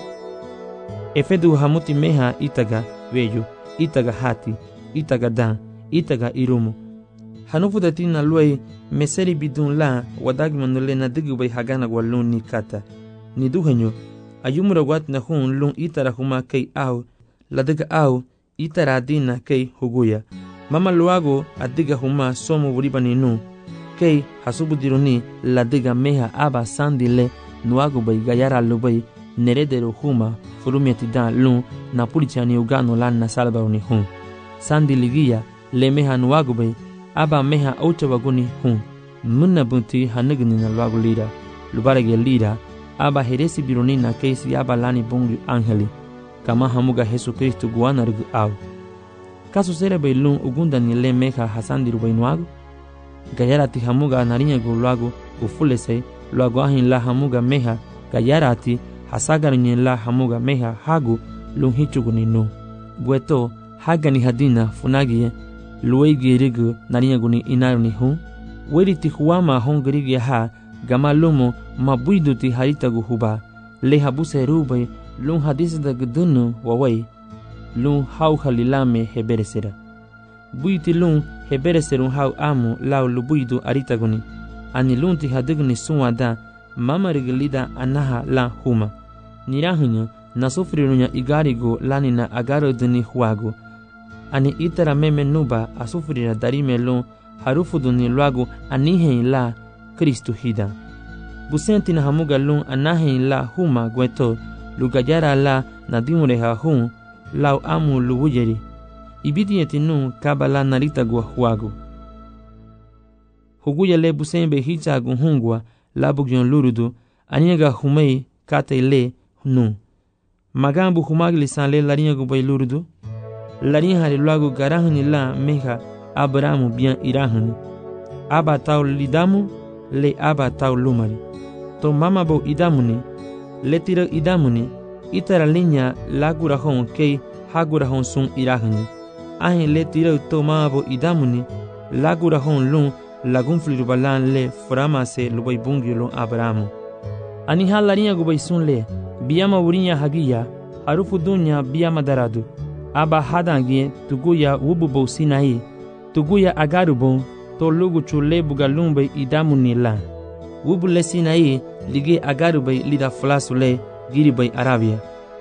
efedu hamuti meha itaga weyo itaga hati itaga dan itaga irumu hanufu datina luai meseri bidun la wadagmanule na digu bai hagana walun ni kata ni duhanyo ayumura wat na hun lun itara huma kei au la diga au itara dina kei huguya mama luago adiga huma somo buribani nu kei hasubudiruni la diga meha aba sandile nuago bai gayara lubai neredero huma furumiati dan lun na pulichani ugano lan na salbauni hun sandiligia le meha nuago bai aba meha aucha waguni hun munna bunti hanagni na luago lira lubarage lira aba heresi biruni na keisi aba lani bungi angeli kama hamuga Yesu Kristu guana rugu au kasu sere bai lun ugunda ni le meha hasandiru bai nuago gayara ti hamuga narinya gu luago ufulese luago ahin la hamuga meha gayara ti hasagar nye la hamuga meha hagu lun hichugu ni nu bueto haga ni hadina funagie luegi rigu narinya gu ni inaru ni hu weri ti huama hongrigia ha gama lumo mabuidu ti harita gu huba le habuse rubai lun hadisi da gudunu wawai lun hau halilame heberesera buiti lun hebereserun hau amu lau lubuidu aritaguni ani lun ti hadigni suwada mama riglida anaha la huma nirahunya nasufrirunya igarigo lanina agaro duni huago ani itara meme nuba asufrira darime lun harufu duni luago anihen la Kristu hida busenti na hamuga lun anahen la huma gweto lugajara la nadimureha hun lau amu luwujeri ibidi etinu kabala narita gwa huago huguya le busembe hicha gunhungwa labugyon lurudu aniga humei kate le nu magambu humagli sanle larinya gubay lurudu larinya hali luago garahani la meha Abrahamu bien irahani aba tau lidamu le aba tau lumari to mama bo idamuni le tira idamuni itara linya lagurahon kei hagurahon sun irahani ahin le tira to mama bo idamuni lagurahon lun lagun flirubalan le framase lubay bungyo Abrahamu ani halarinya gubay sun le biyama wurinya hagiya harufu dunya biyama daradu aba hadangie tuguya wububo sinai tuguya agarubon to lugu chule bugalumbe idamuni la wubu le sinai lige agarubay lida flasule giribay Arabia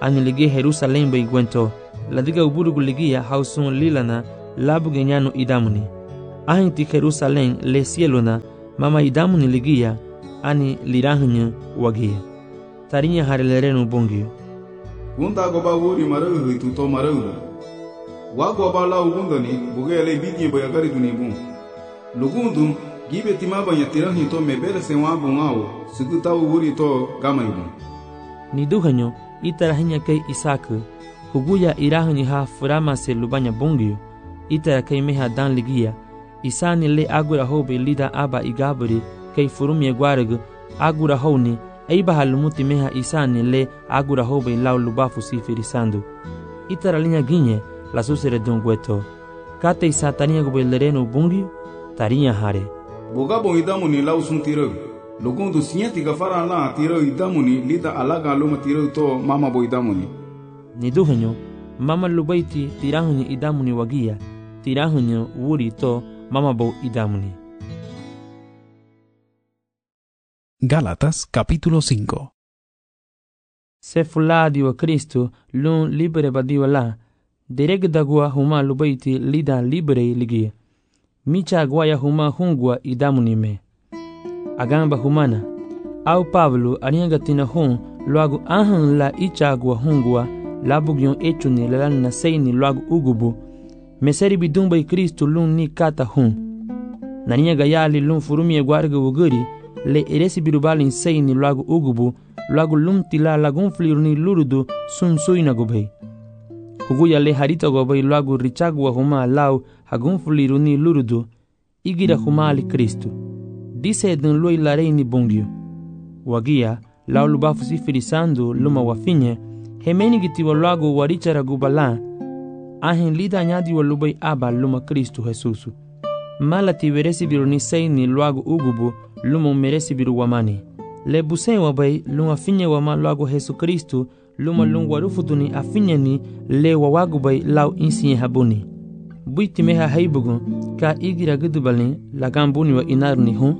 ani ligi Jerusalem bay gwento ladiga uburugu ligia hausun lilana labu genyano idamuni ahinti Jerusalem le cielona mama idamuni ligia ani lirahnyu wagia tarinya harelerenu bongio Gunda goba wuri marahu hitu to marahu wa goba la ugundani bugele bidye boyagari dunibu lugundu gibe timaba yatirahi to mebere se wa bungao suguta wuri to gamaibu ni duhanyo itarahinya kai isaku huguya irahanyi ha furama se lubanya bongio itara kai meha dan ligia isani le agura hobe lida aba igaburi kai furumye gwarag agura honi aiba halumuti meha isani le agura hobe lau lubafu sifirisando itara linya ginye la susere dongweto kate isatania gobe lereno bongio tarinya hare boga bo idamuni lau suntiro lugundu sinyati gafara la tiro idamuni lida alaga luma tiro to mama bo idamuni ni duhanyo mama lubaiti tirahunyo idamuni wagia tirahunyo wuri to mama bo idamuni. Gálatas capítulo cinco. Se fuladi wa Cristo lun libere badiwa la dereg dagua huma lubaiti lida libere ligia micha guaya huma hungwa idamuni me agamba humana au Pablo anianga tina hun luagu ahan la ichagua hungwa labugyon echuni lalan na seini luagu ugubu meseri bidumba i Kristo lun ni kata hun nania gayali lun furumie gwarga wuguri le eresi birubali seini luagu ugubu luagu lum tila lagun fliruni lurudu sun suina gubei huguya le harita gobei luagu richagua huma lau hagun fliruni lurudu igira huma ali Kristo dise dun lui lareini bongio wagia lau lubafu sifirisando luma wafinye hemeni gitiwa luagu warichara gubala ahin lida nyadi wa lubai aba luma Kristo Jesusu malati veresi biruni seini luagu ugubu luma meresi biru wamani le busen wabai luma finye wama luagu Jesu Kristo luma lungu warufutuni afinye ni le wawagu bai lau insinye habuni buiti meha haibugu ka igira gudubali lagambuni wa inaruni hun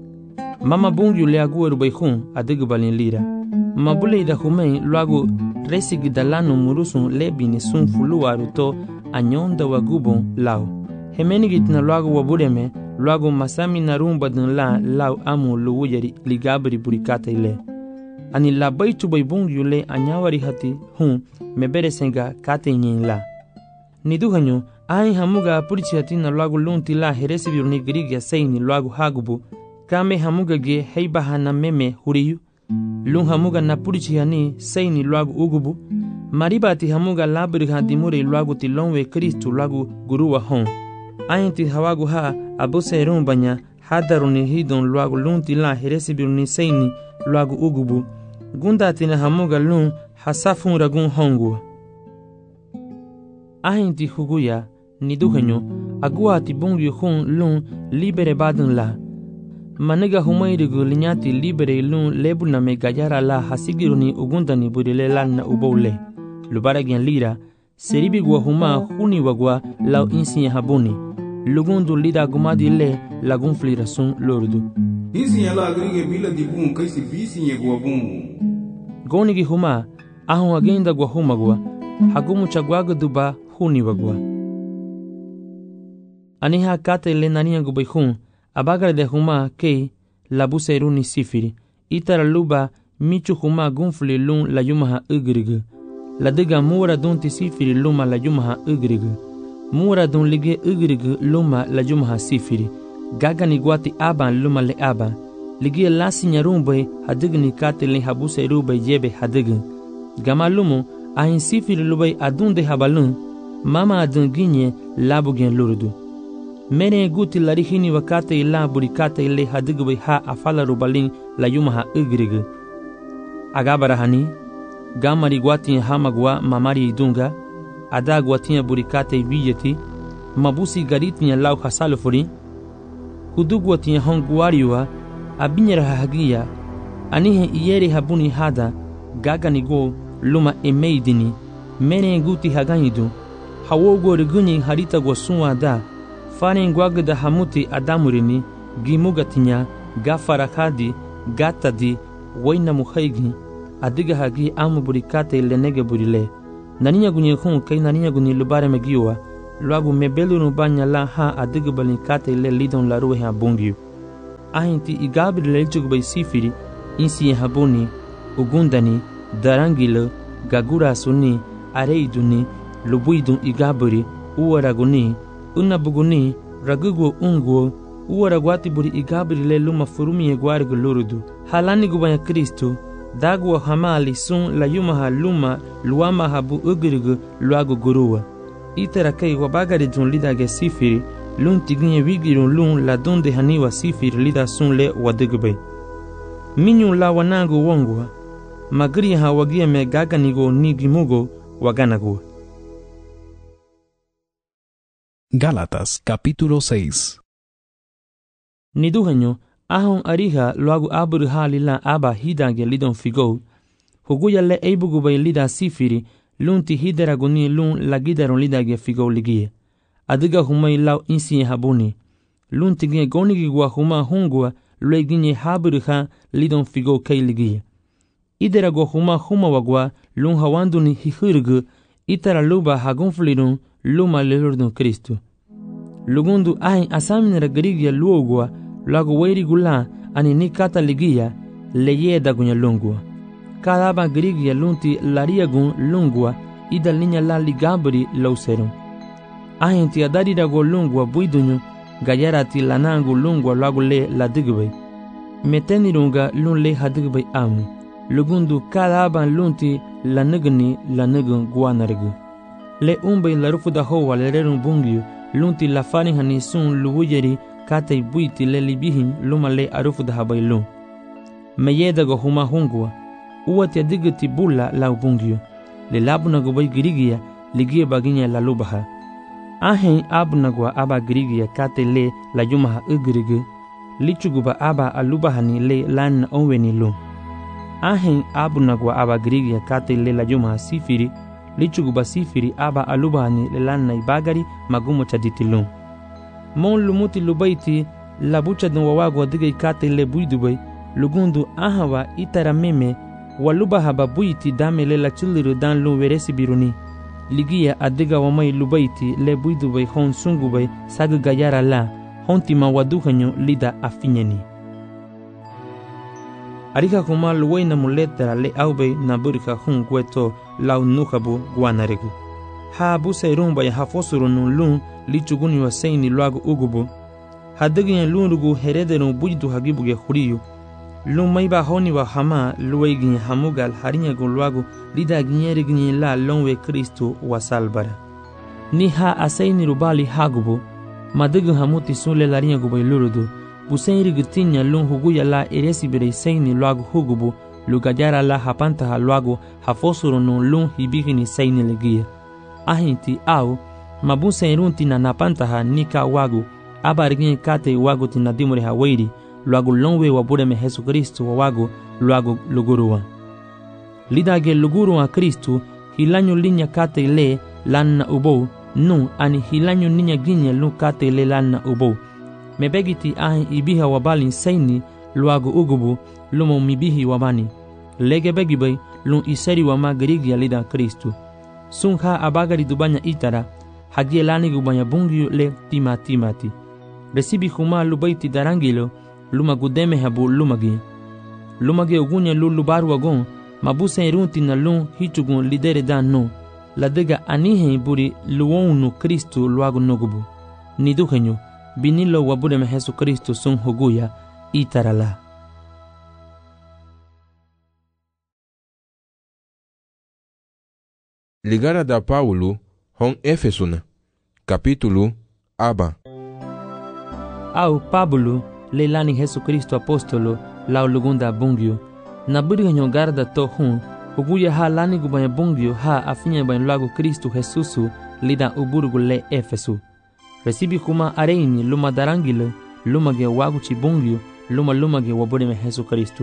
mama bungu le agueru bai hun adigubali lira mabule ida humei luagu resig dalano murusun lebini sun fuluaru to anyonda wagubon lau hemenigit na luagu wabureme luagu masami na rumba dun la lau amu luwuyari ligabri burikata ile ani la baitu bai bungu le anyawari hati hun mebere senga kate nyin la ni duhanyo ai hamuga purichi hati na luagu lunti la heresi biruni grigia seini luagu hagubu kame hamuga ge heibaha na meme huriyu lun hamuga na purichi hani seini luagu ugubu maribati hamuga labri hadimure luagu tilonwe Kristo luagu guruwa hon ainti hawagu ha abuse rumbanya hadaruni hidon luagu lunti la heresi biruni seini luagu ugubu gundati na hamuga lun hasafun ragun hongu ainti huguya ni duhanyo agua ti bongyu hun lun libere badun la maniga humairigu linyati libere lun lebuna me gayara la hasigiruni ugundani burile lanna ubole lubaragyan lira seribi gwa huma huni wagwa lau insinya habuni lugundu lida gumadi le lagun flirasun lordu insinya la agrige bila dibun kaisi bisinya gwa bungu gonigi huma ahun agenda gwa huma gwa hagumu chagwaga duba huni wagwa aniha kate le nania gubayhun abagar de huma kei labuseruni sifiri itara luba michu huma gunfli lun la yumaha ugrigu la diga mura dun ti sifiri luma la yumaha ugrigu mura dun lige ugrigu luma la yumaha sifiri gagani gwati aban luma le aban lige la sinyarumbe hadigni kate le habuserube yebe hadigu gama lumu ahin sifiri lubai adun de habalun mama adun ginye labugen lurudu mene guti larihini wakate ila burikate ile hadigwe ha afala rubalin la yumaha ugrigu agabarahani gamari gwati hamagwa mamari idunga ada gwati burikate biyeti mabusi gariti lau hasalufuri hudugwati hongwariwa abinyara hagia anihe iyeri habuni hada gagani go luma emeidini mene guti haganidu hawogo riguni harita go sunwada fane ngwagda hamuti adamurini gimugatinya gafarakadi gatadi waina muhaigi adiga hagi amu buri kate le nege buri le naninya gunye khun kai naninya gunye lubare megiwa luagu mebelu no banya la ha adiga balin kate le lidon la ruhe ha bungiu ahinti igabri le chugu bai sifiri insi habuni ugundani darangilo gagura suni areiduni lubuidun igabri uwaraguni unabuguni ragugo unguo uwaragwati buri igabri le luma furumi egwarigo lurudu halani gubanya Kristo dagwa hamali sun la yumaha luma luama habu ugrigo luago guruwa itera kai wabagari dun lida ge sifiri lun tiginye wigirun lun la donde haniwa sifiri lida sun le wadugbe minyun la wanago wongwa magri ha wagia me gaganigo nigimugo waganago. Gálatas capítulo seis. Niduhanyo ahon ariha luagu abur halila aba hidange lidon figo huguya le eibugu bay lida sifiri lunti hideraguni lun lagidaron lidage figo ligie adiga humay law insi habuni lunti ge gonigi gwa huma hungwa lueginye habur lidon figo kay ligie iderago huma huma wagwa lun hawanduni hihurgu itara luba hagonflidun luma lelurdun Kristo lugundu ahin asaminera garigia luogwa lago weiri gula ani nikata ligia leyeda gunya lungwa kadaba garigia lunti lariagun lungwa ida linya la ligabri lauserum ahin ti adari dago lungwa buidunyo gayarati lanangu lungwa lago le la digbe metenirunga lun le hadigbe amu lugundu kadaba lunti la nugni la nugun guanargu le umbe la rufuda ho walerun bungyu lunti la fani hani sun luwujeri kate buiti le libihin luma le arufu da habailun meyeda go huma hungwa uwati adigati bulla la ubungyo le labuna go bay girigia ligie baginya la lubaha ahen abuna go aba girigia kate le la yumaha ugrigu lichuguba aba alubahani le lan onweni lu ahen abuna go aba girigia kate le la yumaha sifiri lichuguba sifiri aba alubahani le lan naibagari magumo chaditilun mon lumuti lubaiti la bucha dun wawago diga ikate le buidubay lugundu ahawa itara meme waluba haba buiti damele la chuliru dan lu weresi biruni ligia adiga wamai lubaiti le buidubay hon sungubay sagu gayara la hontima waduhanyo lida afinyeni arika kuma luwaina muletera le aube na burika hun gweto lau nukabu guanarigu ha busa irumba ya hafosuru nun lun lichuguni wa seini luagu ugubu hadigin lunrugu herederun bujdu hagibuge khuriyu lun maiba honi wa hama luwaigin hamugal harinya gun luagu lida ginyeri ginyi la lonwe Kristo wa salbara ni ha aseini rubali hagubu madigin hamuti sunle larinya gubay lurudu busairi gitinya lun huguya la eresi bere seini luagu hugubu lugajara la hapanta ha luagu hafosuru nun lun hibigini seini legia ahinti au mabusa irunti na napantaha nika wagu abarigin kate wagu tinadimure hawairi luagu longwe wabure me Yesu Kristo wagu luagu luguruwa lidage luguruwa Kristo hilanyo linya kate le lanna ubo nu ani hilanyo ninya ginya lu kate le lanna ubo mebegiti ahin ibiha wabalin seini luagu ugubu lumo mibihi wabani lege begibay lun iseri wama garigia lida Kristo sunha abagari dubanya itara hagie lani gubanya bungyu le tima timati resibi huma lubaiti darangilo luma gudeme habu lumagi lumagi ugunya lu lubaru wagon mabusa irunti na lun hichugun lidere dan no ladega anihe buri luonu Kristo luagu nogubu niduhenyo binilo wabure me Yesu Kristo sun huguya itarala. Ligara da Paulo hon Efesuna capítulo aba au Pablo le lani Yesu Kristo apostolo lau lugunda bungyo na buriganyo garda to hun uguya ha lani gubanya bungyo ha afinya ban lagu Kristo Jesusu lida uburgu le Efesu resibi kuma areini luma darangilo luma ge wagu chi bungyo luma luma ge wabure me Yesu Kristo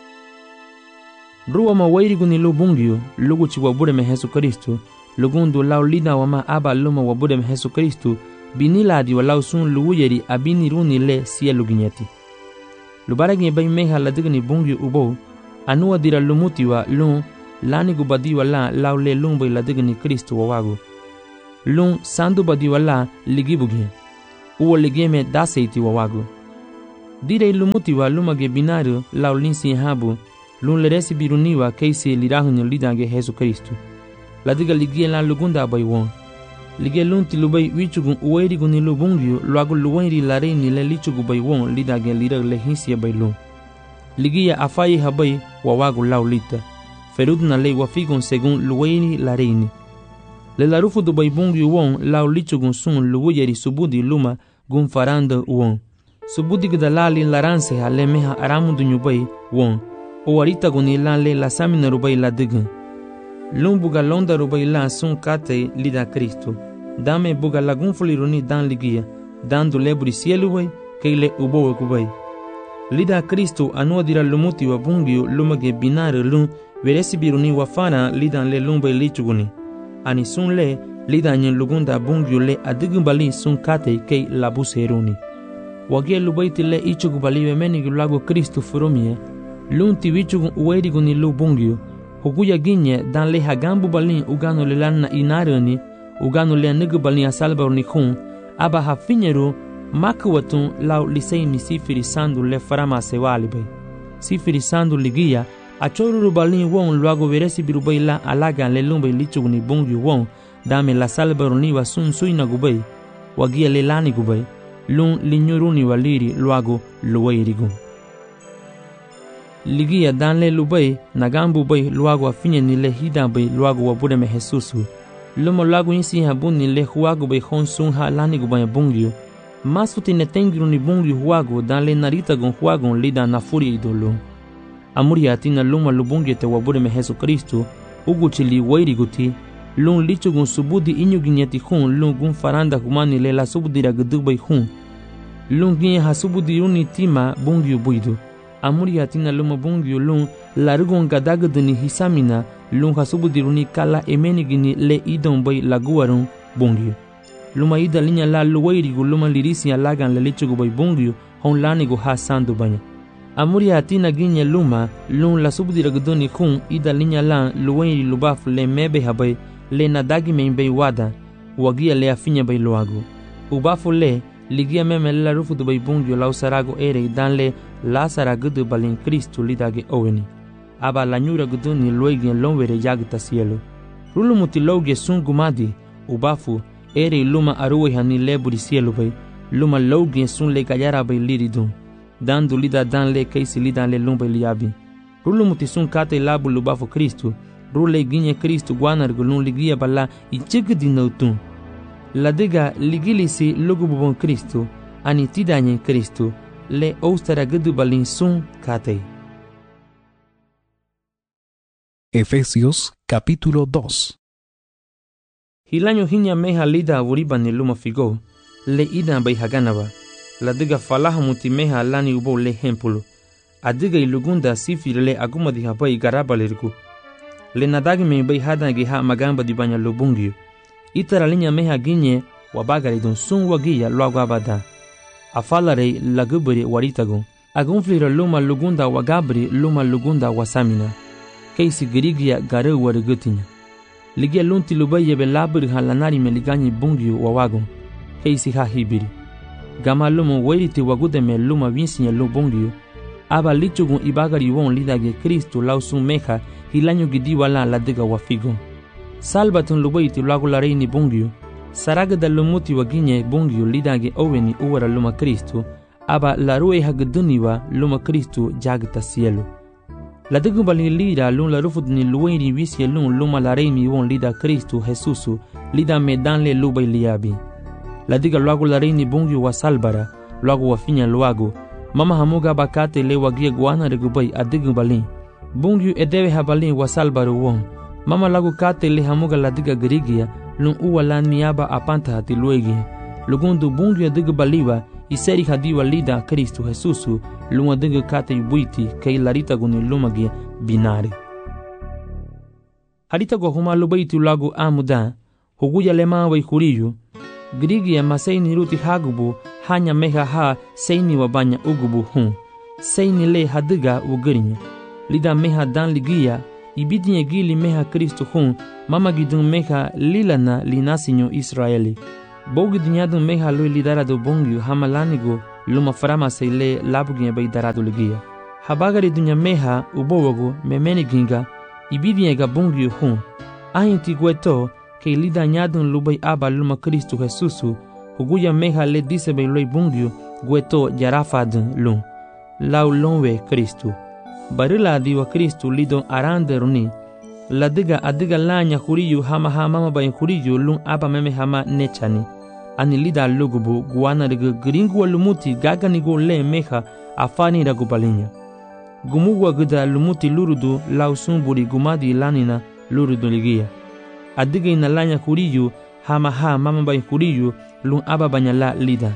ruwa mawairi guni lu bungyo lugu chi wabure me Yesu Kristo lugundu lau lida wama aba luma wabure me Yesu Kristo biniladi walau sun luwuyeri abini runi le siya luginyati lubaragi bay meha ladigni bungyo ubo Anua dira lumutiwa lung lani gubadiwa la laule lumbai la digni Kristo wawagu. Lung sandu badiwa la ligibugi. Uwa ligeme daseiti wawagu. Dire lumutiwa lumage binaru laulinsi habu. Lung leresi biruniwa keisi lirahunya lidange Yesu Kristo. Ladiga ligie la lugunda bai won. Lige lunti lubai wichugun uwairi guni lubungyu luagu luwairi lareini le lichugu bai won lidage lira le hinsia bai lung. Ligia afai habai wawagu laulita. Ferudna le wafigun segun luwairi lareini. Le larufu du bai bungyu won lau lichugun sun luwayeri subudi luma gun faranda won. Subudi gdalali laranse ha le meha aramundu nyubai won. Owarita guni la le la samina rubai la digun. Lung buga londa rubai la sun kate lida Kristo. Dame buga lagun fuliruni dan ligia. Dando leburi sielu bai, keile ubowe kubai. Lida Kristo anua dira lumuti wa bungyu lumage binare lung veresi biruni wafana lidan le lumbai lichuguni. Ani sun le lida nyen lugunda bungyu le adigun bali sun kate kei labuseruni. Wagie lubaiti le ichugu bali wemeni gulago Kristo furumie. Lung tiwichugun uweri guni lu bungyu. Hukuya ginye dan le hagambu balin ugano le lanna inarani ugano le nugu balin asalbaruni khun aba hafinyeru makwatun lau liseini sifiri sandu le farama sewali bay sifiri sandu ligia achoruru balin won luago veresi birubai la alaga le lumbai lichuguni bungyu won dame la salbaruni wa sun suina gubay wagia le lani gubay lun linyuruni waliri luago luwairigun ligia danle lubai nagambu bai luago afinye ni le hida bai luago wabude me Jesusu lumo luago insi habun ni le huago bai honsun ha lani gu bai bungyo masuti ne tengiru ni bungyo huago danle narita gon huago lida na furi idolo amuri atina lumo lubungyo te wabude me Jesu Kristo ugu chili wairi guti lun lichu gon subudi inyu ginyati hun lun gun faranda humani le la subudi ragdu bai hun lun ginye ha subudi uni tima bungyo buidu amuri atina luma bungyu lung larugon gadagduni hisamina lung hasubudiruni kala emenigini le idon bai laguarun bungyu luma ida linya la luwairigu luma lirisi alagan le lichugu bai bungyu hon lanigu ha sandu banya amuri atina ginye luma lung la subudiragduni kun ida linya la luwairi lubaf le mebe habai le nadagi membe wada wagia le afinya bai luagu ubafu le ligia meme la rufu du bai bungyu lau sarago ere danle la saragudu balin Kristo lidage oweni aba la nyura guduni loigien lonwere yagta cielo rulu mutiloge sungumadi ubafu ere luma aruwe hani leburi cielo bai luma lougien sun le kayara bai liridun dandu lida danle keisi lidan le lumbai liabi rulu muti sun kate labu lubafu Kristo rule ginye Kristo guanar gulun ligia bala ichigdi nautun la diga ligilisi lugububon Kristo ani tidanye Kristo le ostara gudu balin sun kate. Efesios capítulo dos. Hilanyo hinya meha lida avuriba ni luma figo le ida bai haganaba la diga falaha muti meha lani ubo le hempulu adiga ilugunda sifir le aguma di habai garaba lirgu le nadagi me bai hadangi ha magamba di banya lubungyu itara linya meha ginye wabagari don sun wagiya luago abada afalare lagubri waritago agunflira luma lugunda wagabri luma lugunda wasamina keisi girigia gare warigutinya ligia lunti lubaye be labri halanari meliganyi bungyu wawagon keisi ha hibiri gama lumu wairiti wagude me luma vinsinya lu bungyu aba lichugun ibagari won lidage Kristo lausun meha hilanyo gidi wala ladiga wafigo salbatun lubaiti lagu lareini bungyu saraga da lumuti waginye bungyu lidage oweni uwara luma Kristo aba larue hagduniwa luma Kristo jagta cielo ladigu bali lida lun la rufudni luweni wisye lun luma lareini won lida Kristo Jesusu lida medanle lubai liabi ladiga lagu lareini bungyu wa salbara lagu wafinya luago mama hamuga bakate le wagie guana regubai adigu bali bungyu edewe habalin wa salbaru won mama lagu kate le hamuga ladiga girigia lun uwa lan miaba apanta hati luegi lugundu bungyu adigu baliwa iseri hadiwa lida Kristo Jesusu lun adigu kate yubuiti kei larita guni lumagi binari harita go huma lubaiti lagu amuda huguya lema wa ikuriyu girigia maseini ruti hagubu hanya meha ha seini wabanya ugubu hun seini le hadiga ugirinya lida meha dan ligia ibidinye gili meha Kristo hun mama gidun meha lilana linasinyo Israeli. Bogi dunyadun meha lui lidara do bongyu hamalanigo luma farama seile labuginye bay darado ligia. Habagari dunya meha ubowogo memeni ginga ibidinye ga bongyu hun. Ahinti gueto ke lida nyadun lubay aba luma Kristo Jesusu huguya meha le dise bay loi bongyu gueto jarafadun lun. Lau lonwe Kristo. Barila diwa Kristo lidon arande runi. La diga adiga lanya huriyu hama hama bayin huriyu lun aba meme hama nechani. Ani lida lugubu guana riga gringu lumuti gaganigo le meha afani ragu balinya. Gumugwa gida lumuti lurudu lausumburi gumadi lanina lurudu ligia. Adiga ina lanya huriyu hama ha mama bayin huriyu lun aba banyala lida.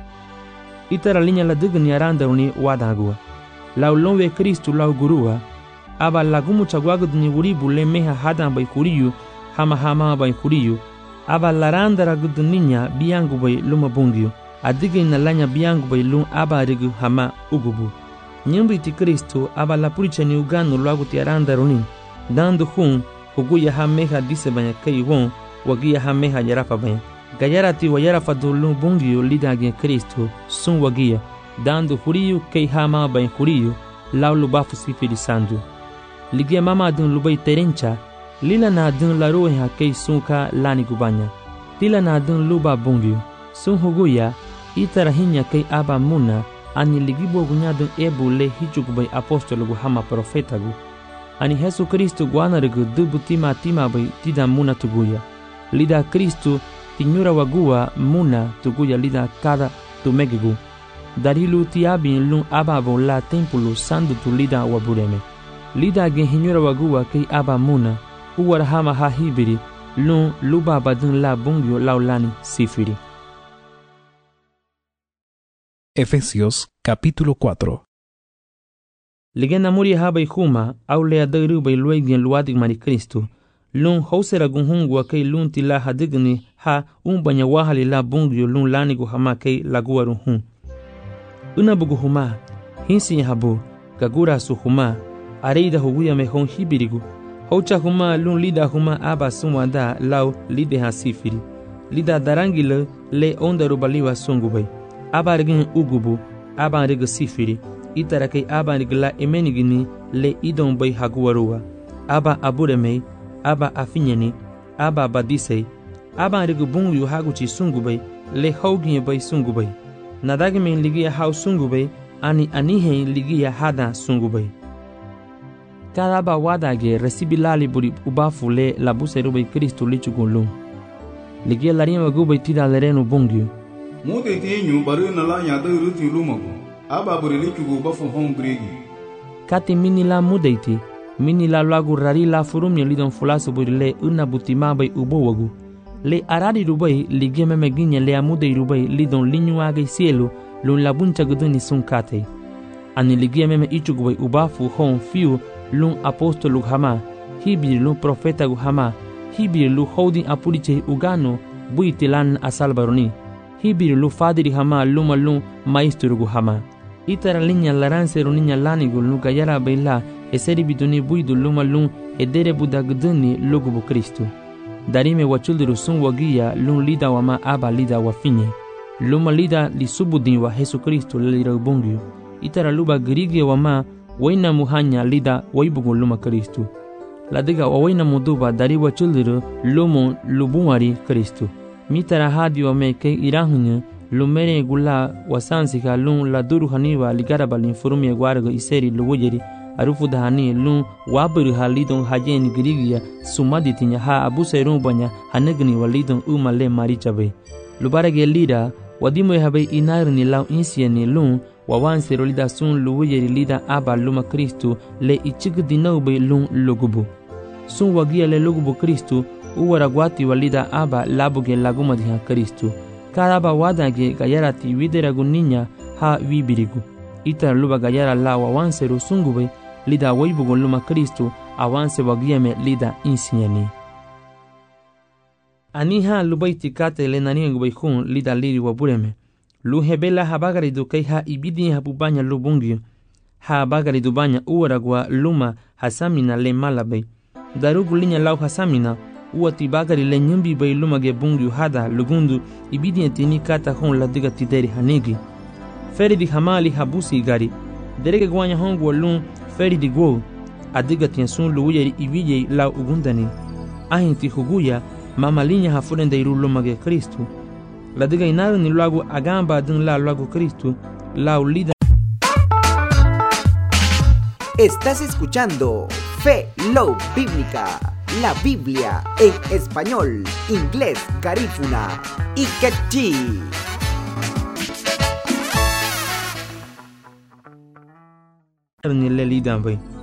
Itara linya la diga ni arande runi wadagua. Lau lonwe Kristu lau gurua, aba lagumu chagwagu duni wuribu le meha hadan bay kuriyu, hama hama bay kuriyu, aba laranda ragu duninya biangu bay luma bungiyu, adige inalanya biangu bay lum aba rigu hama ugubu. Nyumbi ti Kristu aba la puricha ni uganu lagu ti aranda runi, dandu hun, huguya ha meha dise banya kei won, wagia ha meha yarafa banya. Gayara ti wa yarafa du lum bungiyu lidage Kristu, sun wagia. Dando huriyu kei hama bain huriyu lau lubafu sifiri sandu. Ligia mama dun lubai terencha, lila na dun la roha kei sunka lani gubanya. Lila na dun luba bungiu, sun huguya, itarahinya kei aba muna, ani ligibo gunya dun ebu le hichukubai apostolo gu hama profeta gu. Ani Jesu Kristu guana rigu dubu tima tima bai tida muna tuguya. Lida Kristu tinyura wagua muna tuguya lida kada tumegigu. Darilu tiabin lun ababo la tempulu sandu tu lida wabureme. Lida gen hinyura wagua kei aba muna, uwar hama ha hibiri, lun luba badun la bungyo laulani sifiri. Efesios capítulo cuatro. Ligena muri haba ihuma, au lea dairu bai luegien luadig mari Kristu, lun hausera gunhungwa kei lun tila hadigni ha umbanya wahali la bungyo lun lanigu hama kei lagua ruhun. Una bugu huma, hinsi habu, gagura su huma, areida huguya mehon hibirigu. Haucha huma lun lida huma aba sumwanda lau lide ha sifiri. Lida darangile le onda rubaliwa sungubay. Aba rigin ugubu, aba riga sifiri. Itarakei aba rigla emenigini le idon bay haguwarua. Aba aburemei, aba afinyeni, aba badisei. Aba riga bungu haguchi sungubay, le hauginye bay sungubay. Nadagimen ligia hau sungubay, ani anihen ligia hada sungubay. Cada aba wadage resibilali buri ubafu le labuserubay Kristu lichugunlum. Ligia larima gubay tida lerenu bungyu. Mude tienyu baru nalanya dairu ti lumagu. Aba buri lichugu ubafu hong bregi. Kati mini la mudeiti, mini la lagu rari la furumnya lidon fulasu buri le una butima bay ubowagu. Le arari rubai ligia memeginya le amude rubai lidon linyuage cielo lun labuncha guduni sunkate. Ani ligia meme ichugubai ubafu hon fiu lun apostolu hama, hibiri lun profeta gu hama, hibiri lu holding apuriche ugano buitilan asalbaroni, hibiri lu fadiri hama luma lun maestro gu hama. Itara linya laranse runinya lanigu lu gayara baila eseri biduni buidu luma lun edere budaguduni lugubu Kristu. Darime wachuldiru sun wagia lun lida wama aba lida wafinye. Luma lida li subudin wa Jesu Kristu lira ubungyu. Itara luba grige wama waina muhanya lida waibugu luma Kristu. Ladiga wawaina muduba dari wachuldiru lumu lubumari Kristu. Mitara hadi wame ke irahunya lumere gula wasansika lun laduru haniwa ligaraba linfurumi egwargo iseri luwujeri. Arufu dahani lun wabiri halidon hajen grigia sumaditinya ha abuserun banya hanegni walidon umale marichabe. Lubarage lida wadimo habe inarni lau insieni lun wawanse rolida sun luwejeri lida aba luma Kristu le ichigdinaube lun lugubu. Sun wagia le lugubu Kristu uwaragwati walida aba labuge lagumadiha Kristu. Karaba wadage gayarati wideraguниnya ha wibirigu. Ita luba gayara la wawanse rusungube lida waibugon luma Kristu awanse wagiame lida insieni. Aniha lubaiti kate le naniengubay hun lida liri wabureme. Lu hebela habagari dukei ha ibidi habubanya lubungyo. ha bagari dubanya uwaragwa luma hasamina le malabe. Darugu linya lau hasamina uati bagari le nyumbi bay luma ge bungu hada lugundu ibidi tini kata hon la diga tideri hanigi. Feri di hamali habusi gari. Derege gwanya hongu walun feri di go. Adiga tiansun luuyeri ibije lau ugundani. Ahinti huguya mama linya hafurende iru luma ge Kristu. La diga inaru ni luagu agamba dun la luagu Kristu lau lida. Estás escuchando Fe Love Bíblica, la Biblia en español, inglés, garífuna y quechí. Ni le lidan bay.